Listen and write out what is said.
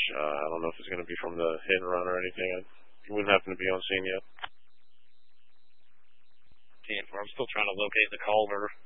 I don't know if it's going to be from the hit and run or anything. He wouldn't happen to be on scene yet. I'm still trying to locate the caller.